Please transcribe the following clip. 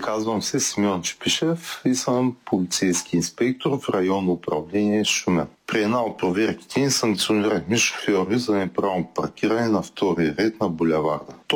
Казвам се Симеон Чепишев и съм полицейски инспектор в районно управление Шумен. При една от проверките ни санкционирахме шофьори за неправилно паркиране на втория ред на булеварда.